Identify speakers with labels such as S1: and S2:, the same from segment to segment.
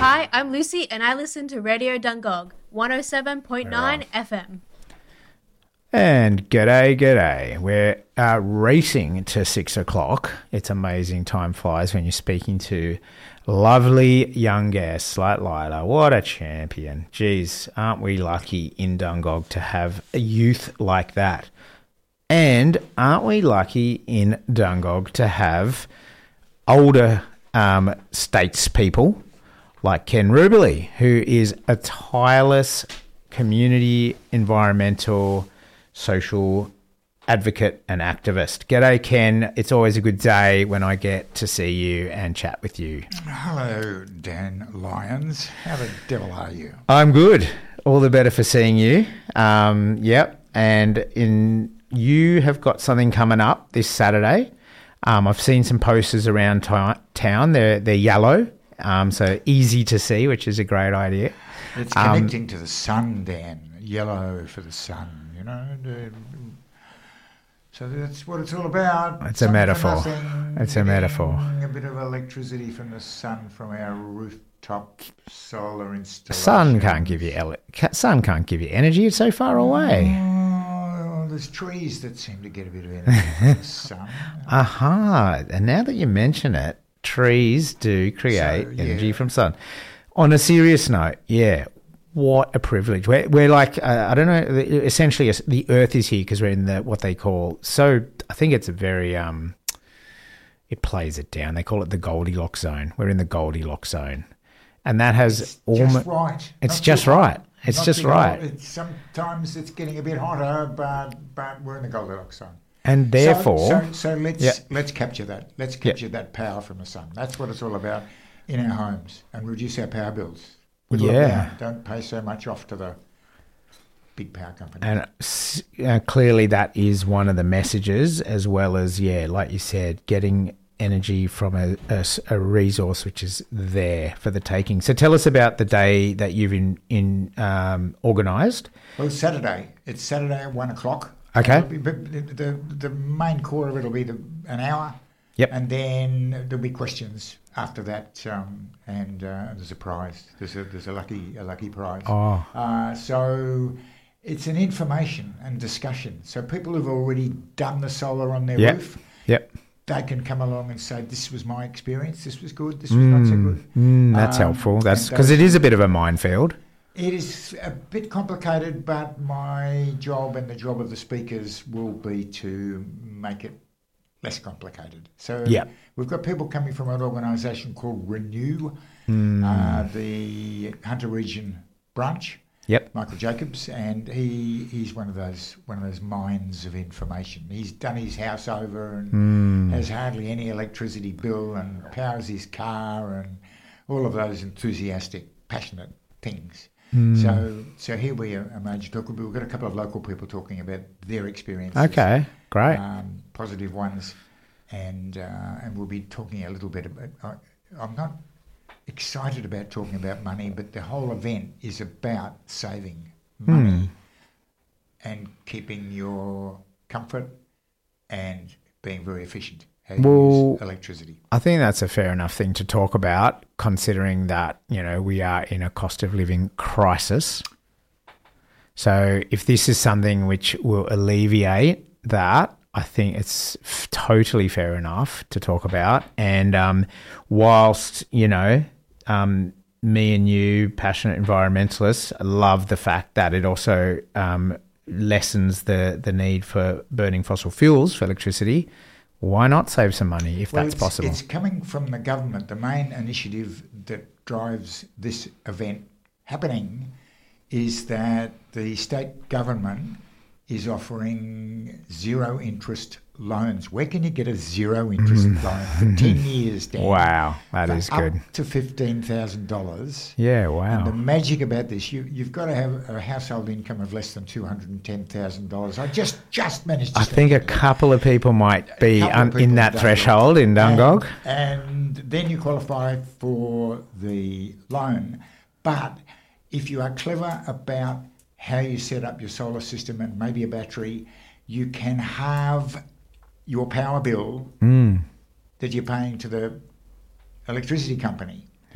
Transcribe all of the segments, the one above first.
S1: Hi, I'm Lucy and I listen to Radio Dungog, 107.9 FM.
S2: And g'day. We're racing to 6 o'clock. It's amazing. Time flies when you're speaking to lovely young guests like Lila. What a champion. Geez, aren't we lucky in Dungog to have a youth like that? And aren't we lucky in Dungog to have older statespeople like Ken Ruberly, who is a tireless community, environmental, social advocate and activist. G'day, Ken. It's always a good day when I get to see you and chat with you.
S3: Hello, Dan Lyons. How the devil are you?
S2: I'm good. All the better for seeing you. Yep. And you have got something coming up this Saturday. I've seen some posters around town. They're yellow, so easy to see, which is a great idea.
S3: It's connecting to the sun, Dan. Yellow for the sun. You know, so that's what it's all about.
S2: It's a metaphor. It's a metaphor.
S3: A bit of electricity from the sun from our rooftop solar installation.
S2: Sun can't give you energy. It's so far away.
S3: Oh, there's trees that seem to get a bit of energy from the sun.
S2: Aha! And now that you mention it, trees do create energy from sun. On a serious note, yeah. What a privilege. We're like, I don't know, essentially the earth is here because we're in what they call, so I think it's a very, it plays it down. They call it the Goldilocks zone. We're in the Goldilocks zone. And that has
S3: just right.
S2: It's just right. It's just right.
S3: Sometimes it's getting a bit hotter, but we're in the Goldilocks zone.
S2: And therefore...
S3: So let's capture that. Let's capture that power from the sun. That's what it's all about in our homes and reduce our power bills. Don't pay so much off to the big power companies.
S2: And clearly that is one of the messages, as well as, like you said, getting energy from a resource which is there for the taking. So tell us about the day that you've organised.
S3: Well, it's Saturday. It's Saturday at 1 o'clock.
S2: Okay.
S3: The main core of it will be an hour.
S2: Yep.
S3: And then there'll be questions after that, and there's a prize. There's a lucky prize.
S2: Oh.
S3: So it's an information and discussion. So people who've already done the solar on their roof, they can come along and say, "This was my experience. This was good. This was not so good."
S2: That's helpful. That's because it is a bit of a minefield.
S3: It is a bit complicated, but my job and the job of the speakers will be to make it less complicated. So we've got people coming from an organisation called Renew, the Hunter Region branch.
S2: Yep.
S3: Michael Jacobs, and he's one of those mines of information. He's done his house over and has hardly any electricity bill and powers his car and all of those enthusiastic, passionate things. So here we are, a major talk. We've got a couple of local people talking about their experiences.
S2: Okay, great.
S3: Positive ones, and we'll be talking a little bit about. I'm not excited about talking about money, but the whole event is about saving money and keeping your comfort and being very efficient. How you use electricity.
S2: I think that's a fair enough thing to talk about, considering that, we are in a cost of living crisis. So if this is something which will alleviate that, I think it's totally fair enough to talk about. And whilst, me and you, passionate environmentalists, love the fact that it also lessens the need for burning fossil fuels for electricity, why not save some money if that's possible?
S3: It's coming from the government. The main initiative that drives this event happening is that the state government is offering zero interest loans. Where can you get a zero interest loan for 10 years, Dan?
S2: Wow, that is good.
S3: Up to $15,000.
S2: Yeah, wow.
S3: And the magic about this, you've got to have a household income of less than $210,000. I just managed to...
S2: I think a couple of people might be in that threshold in Dungog.
S3: And then you qualify for the loan. But if you are clever about how you set up your solar system and maybe a battery, you can have your power bill that you're paying to the electricity company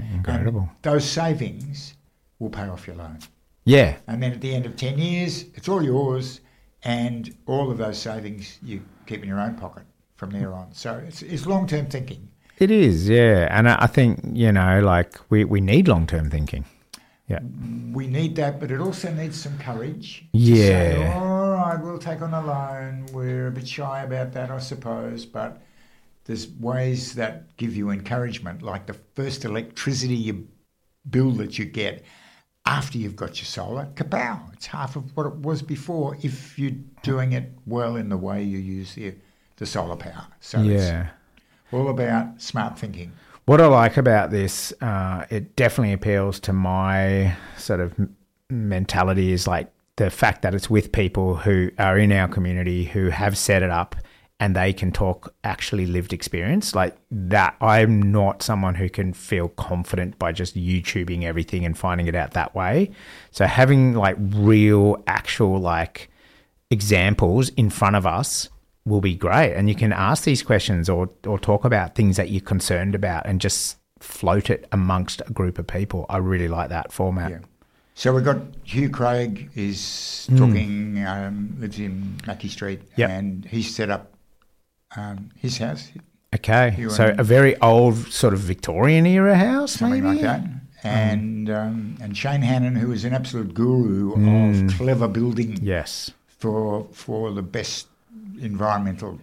S2: Incredible.
S3: And those savings will pay off your loan.
S2: Yeah.
S3: And then at the end of 10 years, it's all yours, and all of those savings you keep in your own pocket from there on. So it's long-term thinking.
S2: It is, yeah. And I think, like we need long-term thinking. Yeah.
S3: We need that, but it also needs some courage.
S2: Yeah.
S3: To say, all right, we'll take on a loan. We're a bit shy about that, I suppose, but there's ways that give you encouragement, like the first electricity bill that you get after you've got your solar, kapow, it's half of what it was before if you're doing it well in the way you use the solar power. So it's all about smart thinking.
S2: What I like about this, it definitely appeals to my sort of mentality, is like the fact that it's with people who are in our community who have set it up and they can talk actually lived experience like that. I'm not someone who can feel confident by just YouTubing everything and finding it out that way. So having like real, actual like examples in front of us will be great. And you can ask these questions or talk about things that you're concerned about and just float it amongst a group of people. I really like that format.
S3: Yeah. So we've got Hugh Craig is talking, lives in Mackey Street, and he's set up his house.
S2: Okay, so a very old sort of Victorian era house,
S3: something
S2: maybe?
S3: like that. And Shane Hannon, who is an absolute guru of clever building.
S2: Yes.
S3: For the best environmental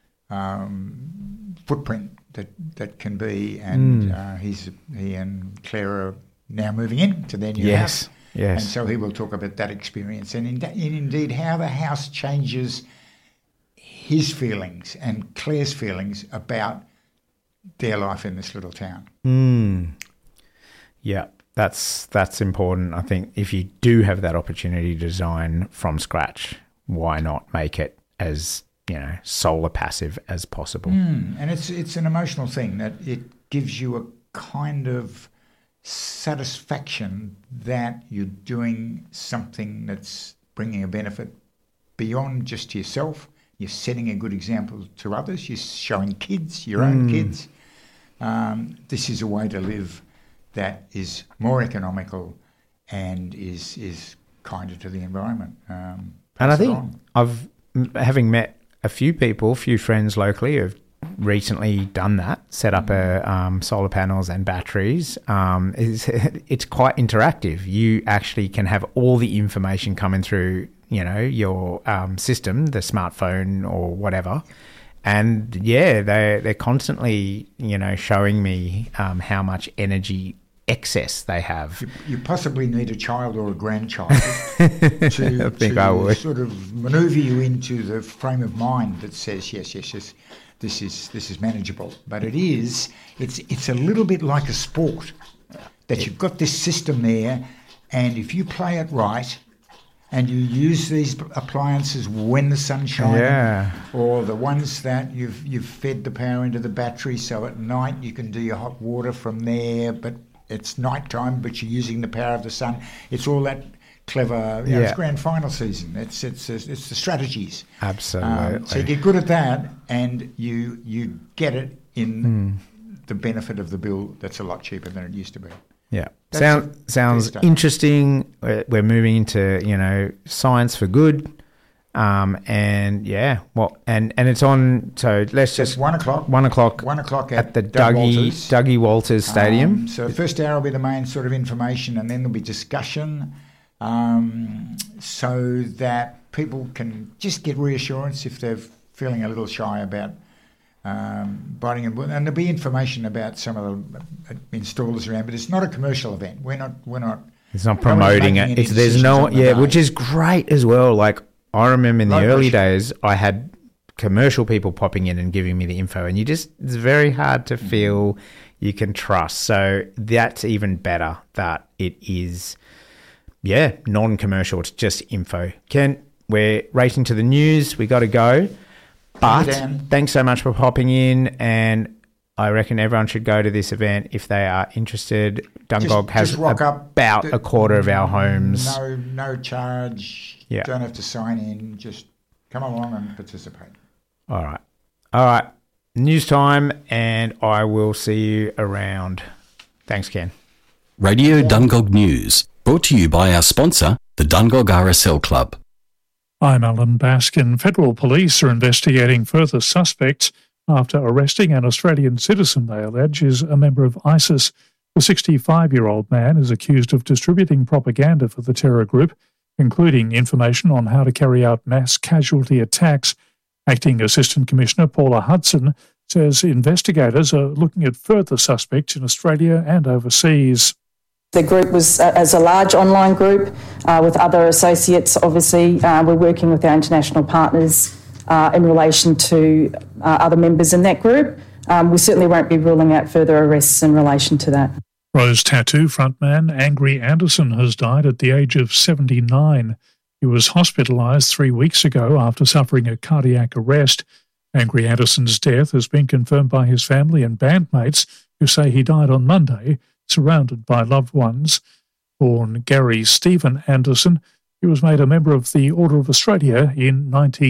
S3: footprint that can be, and he and Claire are now moving in to their new house.
S2: Yes.
S3: And so he will talk about that experience and indeed how the house changes his feelings and Claire's feelings about their life in this little town.
S2: Yeah, that's important. I think if you do have that opportunity to design from scratch, why not make it as, solar passive as possible?
S3: And it's an emotional thing that it gives you a kind of satisfaction that you're doing something that's bringing a benefit beyond just yourself. You're setting a good example to others. You're showing kids, your own kids, this is a way to live that is more economical and is kinder to the environment.
S2: And I think having met a few friends locally who've recently done that, set up solar panels and batteries. It's quite interactive. You actually can have all the information coming through, your system, the smartphone or whatever. And they're constantly, showing me how much energy excess they have.
S3: You possibly need a child or a grandchild to sort of manoeuvre you into the frame of mind that says yes. This is manageable, but it's a little bit like a sport that you've got this system there, and if you play it right and you use these appliances when the sun's shining, or the ones that you've fed the power into the battery, so at night you can do your hot water from there, but it's nighttime, but you're using the power of the sun. It's all that clever. It's grand final season. It's the strategies.
S2: Absolutely.
S3: So you get good at that, and you get it in the benefit of the bill. That's a lot cheaper than it used to be.
S2: Yeah, sounds interesting. We're moving into science for good. And it's on. So let's just
S3: 1 o'clock.
S2: 1 o'clock.
S3: 1 o'clock
S2: at the Dougie Walters Stadium.
S3: So the first hour will be the main sort of information, and then there'll be discussion, so that people can just get reassurance if they're feeling a little shy about biting and there'll be information about some of the installers around. But it's not a commercial event. We're not.
S2: It's not promoting it. Which is great as well. Like, I remember in the early days, I had commercial people popping in and giving me the info, and it's very hard to feel you can trust. So that's even better that it is, non-commercial. It's just info. Ken, we're racing to the news. We got to go. But thanks so much for popping in, and I reckon everyone should go to this event if they are interested. Dungog has about a quarter of our homes.
S3: No charge.
S2: Yeah.
S3: Don't have to sign in. Just come along and participate.
S2: All right. News time, and I will see you around. Thanks, Ken.
S4: Radio Dungog News, brought to you by our sponsor, the Dungog RSL Club.
S5: I'm Alan Baskin. Federal police are investigating further suspects after arresting an Australian citizen they allege is a member of ISIS. The 65-year-old man is accused of distributing propaganda for the terror group, including information on how to carry out mass casualty attacks. Acting Assistant Commissioner Paula Hudson says investigators are looking at further suspects in Australia and overseas.
S6: The group was as a large online group with other associates. Obviously, we're working with our international partners in relation to other members in that group. We certainly won't be ruling out further arrests in relation to that.
S5: Rose Tattoo frontman Angry Anderson has died at the age of 79. He was hospitalised 3 weeks ago after suffering a cardiac arrest. Angry Anderson's death has been confirmed by his family and bandmates, who say he died on Monday, surrounded by loved ones. Born Gary Stephen Anderson, he was made a member of the Order of Australia in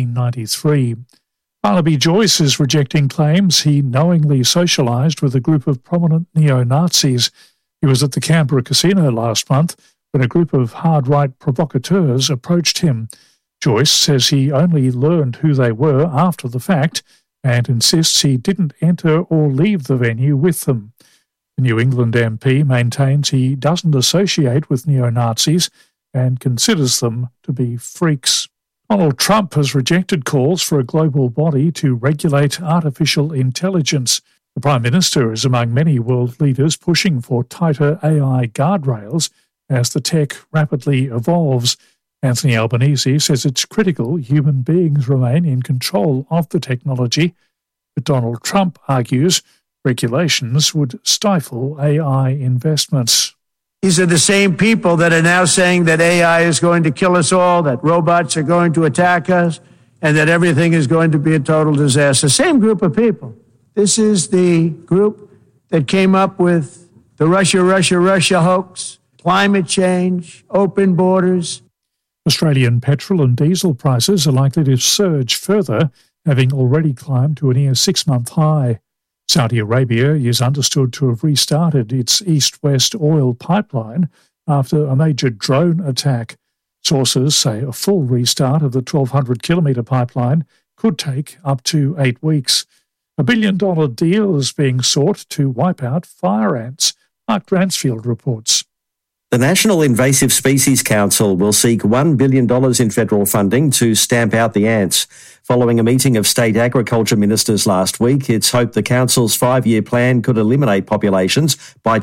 S5: 1993. Barnaby Joyce is rejecting claims he knowingly socialised with a group of prominent neo-Nazis. He was at the Canberra casino last month when a group of hard-right provocateurs approached him. Joyce says he only learned who they were after the fact and insists he didn't enter or leave the venue with them. The New England MP maintains he doesn't associate with neo-Nazis and considers them to be freaks. Donald Trump has rejected calls for a global body to regulate artificial intelligence. The Prime Minister is among many world leaders pushing for tighter AI guardrails as the tech rapidly evolves. Anthony Albanese says it's critical human beings remain in control of the technology, but Donald Trump argues regulations would stifle AI investments.
S7: These are the same people that are now saying that AI is going to kill us all, that robots are going to attack us, and that everything is going to be a total disaster. Same group of people. This is the group that came up with the Russia hoax, climate change, open borders.
S5: Australian petrol and diesel prices are likely to surge further, having already climbed to a near 6-month high. Saudi Arabia is understood to have restarted its east-west oil pipeline after a major drone attack. Sources say a full restart of the 1,200-kilometre pipeline could take up to 8 weeks. A $1 billion deal is being sought to wipe out fire ants, Mark Dransfield reports.
S8: The National Invasive Species Council will seek $1 billion in federal funding to stamp out the ants. Following a meeting of state agriculture ministers last week, it's hoped the council's 5-year plan could eliminate populations by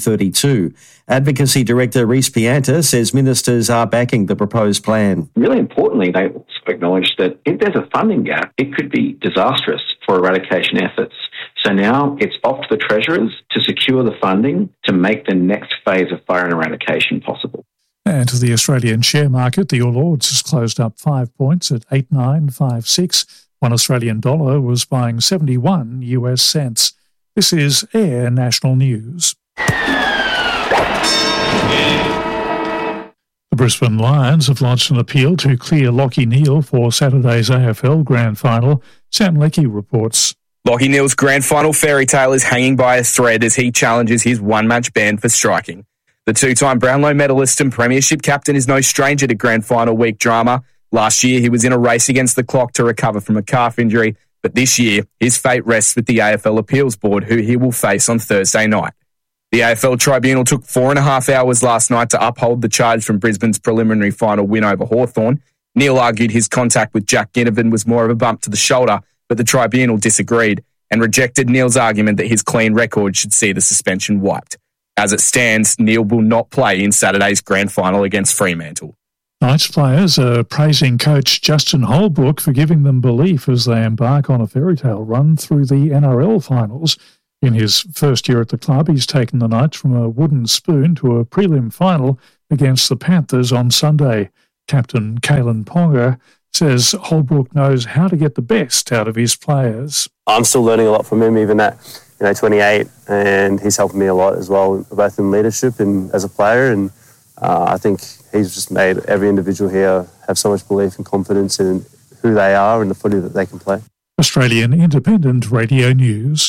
S8: 2032. Advocacy Director Rhys Pianta says ministers are backing the proposed plan.
S9: Really importantly, they also acknowledge that if there's a funding gap, it could be disastrous for eradication efforts. So now it's off to the treasurers to secure the funding to make the next phase of fire and eradication possible.
S5: And to the Australian share market, the All Ords has closed up 5 points at 8956. $1 Australian dollar was buying 71 US cents. This is Air National News. The Brisbane Lions have launched an appeal to clear Lachie Neale for Saturday's AFL Grand Final. Sam Leckie reports.
S10: Lachie Neale's Grand Final fairy tale is hanging by a thread as he challenges his one-match ban for striking. The two-time Brownlow medalist and premiership captain is no stranger to Grand Final week drama. Last year, he was in a race against the clock to recover from a calf injury, but this year, his fate rests with the AFL Appeals Board, who he will face on Thursday night. The AFL Tribunal took 4.5 hours last night to uphold the charge from Brisbane's preliminary final win over Hawthorn. Neale argued his contact with Jack Ginnivan was more of a bump to the shoulder, but the Tribunal disagreed and rejected Neale's argument that his clean record should see the suspension wiped. As it stands, Neale will not play in Saturday's Grand Final against Fremantle.
S5: Knights players are praising coach Justin Holbrook for giving them belief as they embark on a fairy tale run through the NRL finals. In his first year at the club, he's taken the Knights from a wooden spoon to a prelim final against the Panthers on Sunday. Captain Kalen Ponga says Holbrook knows how to get the best out of his players.
S11: I'm still learning a lot from him, even at 28, and he's helping me a lot as well, both in leadership and as a player. And I think he's just made every individual here have so much belief and confidence in who they are and the footy that they can play.
S5: Australian Independent Radio News.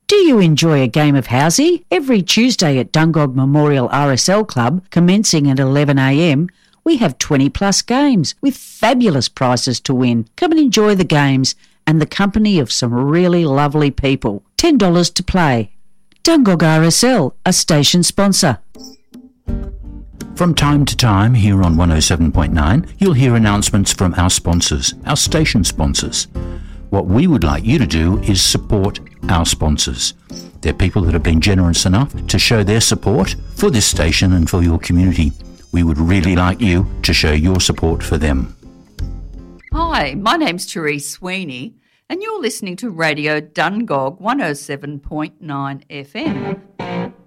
S12: Do you enjoy a game of housey? Every Tuesday at Dungog Memorial RSL Club, commencing at 11 a.m, we have 20 plus games with fabulous prizes to win. Come and enjoy the games and the company of some really lovely people. $10 to play. Dungog RSL, a station sponsor.
S13: From time to time here on 107.9, you'll hear announcements from our sponsors, our station sponsors. What we would like you to do is support our sponsors. They're people that have been generous enough to show their support for this station and for your community. We would really like you to show your support for them.
S14: Hi, my name's Therese Sweeney, and you're listening to Radio Dungog 107.9 FM.